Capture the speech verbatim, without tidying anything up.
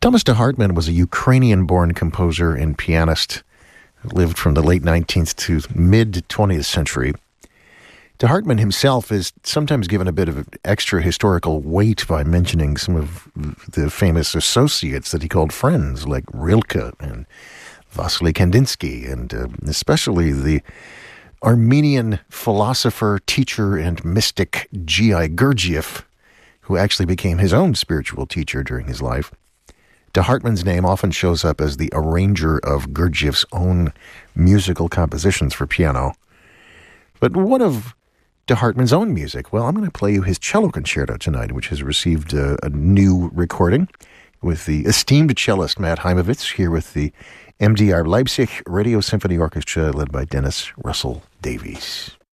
Thomas de Hartmann was a Ukrainian-born composer and pianist who lived from the late nineteenth to mid-twentieth century. De Hartmann himself is sometimes given a bit of extra historical weight by mentioning some of the famous associates that he called friends, like Rilke and Vasily Kandinsky, and uh, especially the Armenian philosopher, teacher, and mystic G I Gurdjieff, who actually became his own spiritual teacher during his life. De Hartmann's name often shows up as the arranger of Gurdjieff's own musical compositions for piano. But what of De Hartmann's own music? Well, I'm going to play you his cello concerto tonight, which has received a, a new recording with the esteemed cellist Matt Heimovitz, here with the M D R Leipzig Radio Symphony Orchestra, led by Dennis Russell Davies.